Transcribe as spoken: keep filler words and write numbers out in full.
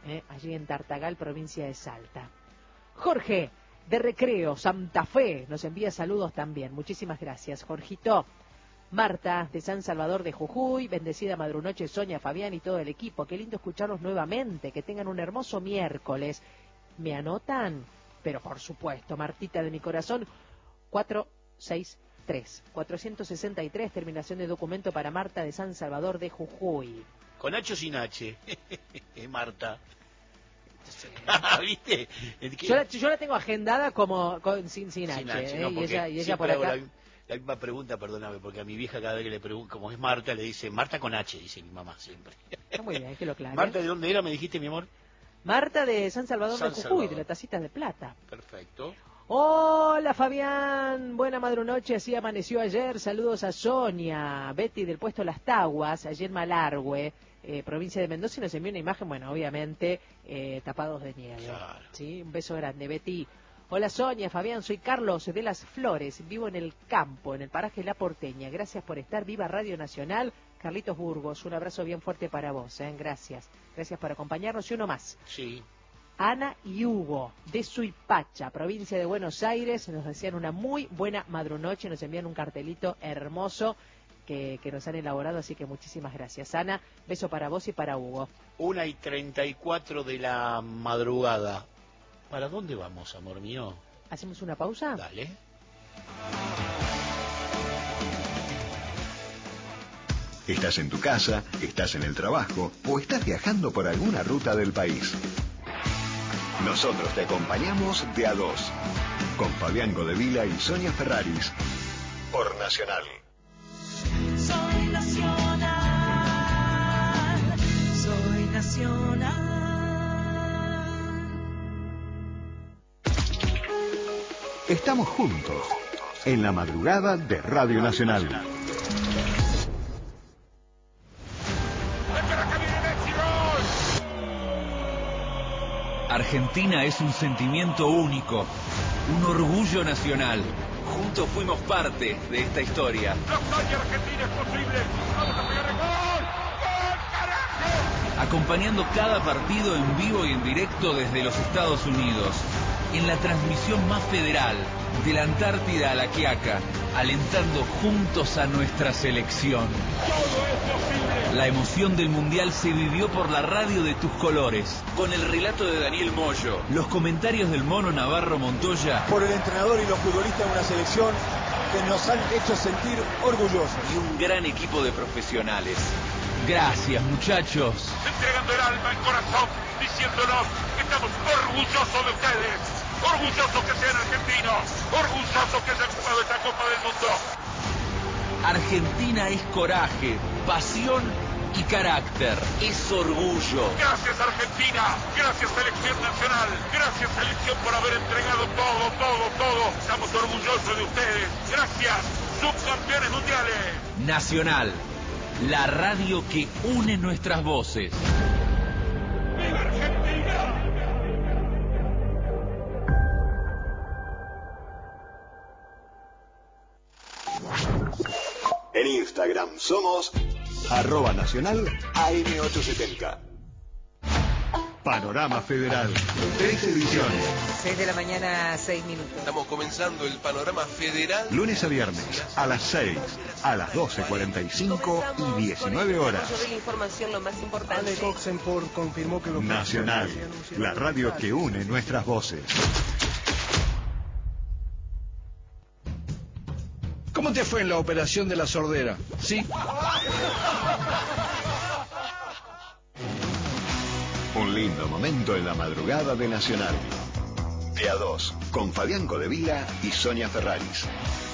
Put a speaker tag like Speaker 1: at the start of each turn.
Speaker 1: eh, allí en Tartagal, provincia de Salta. Jorge, de Recreo, Santa Fe, nos envía saludos también. Muchísimas gracias, Jorgito. Marta, de San Salvador de Jujuy, bendecida madrunoche, Sonia, Fabián y todo el equipo. Qué lindo escucharlos nuevamente, que tengan un hermoso miércoles. ¿Me anotan? Pero por supuesto, Martita de mi corazón, cuatro seis tres, cuatrocientos sesenta y tres, terminación de documento para Marta de San Salvador de Jujuy.
Speaker 2: ¿Con H o sin H? Marta. ¿Viste?
Speaker 1: Yo la, yo la tengo agendada como con, sin, sin, sin H, H ¿eh?
Speaker 2: no,
Speaker 1: y ella, y ella por acá...
Speaker 2: La, la misma pregunta, perdóname, porque a mi vieja cada vez que le pregunto, como es Marta, le dice Marta con H, dice mi mamá siempre.
Speaker 1: Está muy bien, que lo claro.
Speaker 2: Marta, ¿de dónde era, me dijiste, mi amor?
Speaker 1: Marta de San Salvador San de Jujuy, Salvador. De la Tacita de Plata.
Speaker 2: Perfecto.
Speaker 1: Hola Fabián, buena madrunoche, así amaneció ayer. Saludos a Sonia, Betty del puesto Las Taguas, ayer Malargüe, eh, provincia de Mendoza, y nos envió una imagen, bueno, obviamente, eh, tapados de nieve.
Speaker 2: Claro.
Speaker 1: ¿Sí? Un beso grande, Betty. Hola Sonia, Fabián, soy Carlos de Las Flores, vivo en el campo, en el paraje La Porteña. Gracias por estar, viva Radio Nacional. Carlitos Burgos, un abrazo bien fuerte para vos, ¿eh? Gracias. Gracias por acompañarnos y uno más.
Speaker 2: Sí.
Speaker 1: Ana y Hugo, de Suipacha, provincia de Buenos Aires, nos decían una muy buena madrunoche, nos envían un cartelito hermoso que, que nos han elaborado, así que muchísimas gracias. Ana, beso para vos y para Hugo.
Speaker 2: Una y treinta y cuatro de la madrugada. ¿Para dónde vamos, amor mío?
Speaker 1: ¿Hacemos una pausa?
Speaker 2: Dale.
Speaker 3: Estás en tu casa, estás en el trabajo o estás viajando por alguna ruta del país. Nosotros te acompañamos de a dos, con Fabián Godevila y Sonia Ferraris, por Nacional.
Speaker 4: Soy Nacional, soy Nacional.
Speaker 3: Estamos juntos, en la madrugada de Radio Nacional.
Speaker 5: Argentina es un sentimiento único, un orgullo nacional. Juntos fuimos parte de esta historia.
Speaker 6: ¡La hazaña argentina es posible! ¡Vamos a pegar el gol! ¡Gol, carajo!
Speaker 5: Acompañando cada partido en vivo y en directo desde los Estados Unidos. En la transmisión más federal, de la Antártida a la Quiaca, alentando juntos a nuestra selección.
Speaker 6: ¡Todo es posible!
Speaker 5: La emoción del Mundial se vivió por la radio de tus colores, con el relato de Daniel Moyo, los comentarios del Mono Navarro Montoya,
Speaker 7: por el entrenador y los futbolistas de una selección que nos han hecho sentir orgullosos.
Speaker 5: Y un gran equipo de profesionales. Gracias, muchachos.
Speaker 6: Entregando el alma, el corazón, diciéndonos que estamos orgullosos de ustedes. Orgullosos que sean argentinos, orgullosos que hayan jugado esta Copa del Mundo.
Speaker 5: Argentina es coraje, pasión y carácter. Es orgullo.
Speaker 6: Gracias Argentina, gracias Selección Nacional, gracias Selección por haber entregado todo, todo, todo. Estamos orgullosos de ustedes. Gracias, subcampeones mundiales.
Speaker 5: Nacional, la radio que une nuestras voces.
Speaker 6: ¡Viva Argentina!
Speaker 3: En Instagram somos arroba nacional A M ochocientos setenta. Panorama Federal, tres ediciones.
Speaker 8: seis de la mañana, seis minutos.
Speaker 9: Estamos comenzando el Panorama Federal.
Speaker 3: Lunes a viernes, a las seis, a las doce cuarenta y cinco y diecinueve horas.
Speaker 8: Yo doy la información lo más importante.
Speaker 7: Ale Coxenford confirmó que los
Speaker 3: Nacional, la radio que une nuestras voces.
Speaker 7: ¿Cómo te fue en la operación de la sordera? ¿Sí?
Speaker 3: Un lindo momento en la madrugada de Nacional. De a dos, con Fabián Godevila y Sonia Ferraris.